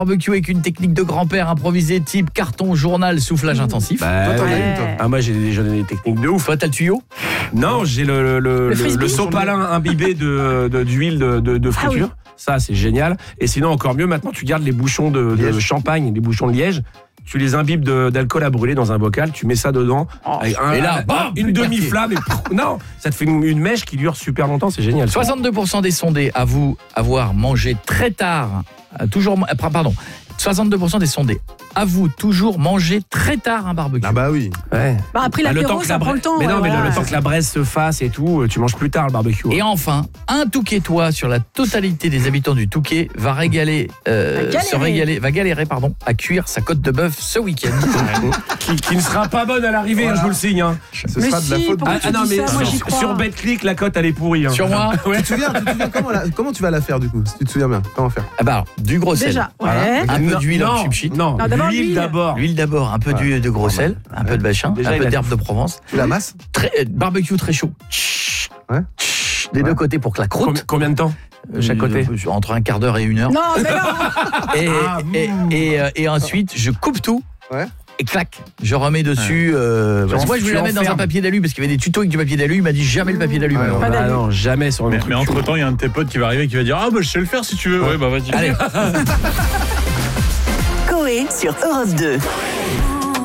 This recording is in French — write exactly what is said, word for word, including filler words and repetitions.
Barbecue avec une technique de grand-père improvisée type carton, journal, soufflage intensif. Bah, Toi, t'en as ouais. une, toi. Ah, moi j'ai déjà des techniques de ouf. Toi, t'as le tuyau? Non, j'ai le, le, le, Le frisbee. le sopalin imbibé de, de, d'huile de, de, de friture. Ah oui. Ça, c'est génial. Et sinon, encore mieux, maintenant, tu gardes les bouchons de, de Liège. champagne, les bouchons de liège. Tu les imbibes de, d'alcool à brûler dans un bocal, tu mets ça dedans. Avec un- Et là, un- bam, une liberté. demi-flamme. Et pff, non, ça te fait une, une mèche qui dure super longtemps, c'est génial. soixante-deux pour cent des sondés avouent avoir mangé très tard, euh, toujours, euh, pardon, soixante-deux pour cent des sondés avouent toujours manger très tard un barbecue. Ah bah oui. Ouais. Bah, après Bah, l'apéro, ça la prend bra- le temps. Mais non, ouais, mais voilà. le temps que la braise se fasse et tout, tu manges plus tard le barbecue. Et enfin, un Touquetois sur la totalité des habitants du Touquet va régaler, euh, Va galérer. se régaler, va galérer pardon, à cuire sa côte de bœuf ce week-end. qui, qui ne sera pas bonne à l'arrivée, hein, je vous le signe. Hein. Ce Mais sera de la si, faute. pourquoi de- tu Ah non, dis mais ça, moi, j'y sur, crois. sur BetClick, la cote elle est pourrie. Hein. Sur moi, Tu te souviens, tu te souviens comment, la- comment tu vas la faire du coup? Si tu te souviens bien, comment faire? ah bah, alors, du gros sel. Déjà, Voilà. ouais. Un peu Non, d'huile en non, chipchit. Non, Non, d'abord l'huile l'huile. d'abord. L'huile d'abord, un peu Ouais. d'huile de gros sel, un peu de bachin, Déjà, un il peu a- d'herbe de Provence. Tu la masses? Très, euh, barbecue très chaud. Chut, Ouais. chut, des Ouais. deux côtés pour que la croûte. Combien, combien de temps euh, chaque côté euh, Entre un quart d'heure et une heure. Non, mais non. Et, Ah, et, mmh. et, euh, et ensuite, je coupe tout. Ouais. Et clac, je remets dessus. euh, parce que moi, je voulais Tu la mettre dans un enfermes. papier d'alu parce qu'il y avait des tutos avec du papier d'alu. Il m'a dit jamais le papier d'alu. Ouais, malheureusement. Pas Bah d'alu. non, jamais sur un Mais, truc. mais entre temps, il y a un de tes potes qui va arriver qui va dire ah bah je sais le faire si tu veux. Ouais, bah vas-y. Allez. Coé sur Europe deux.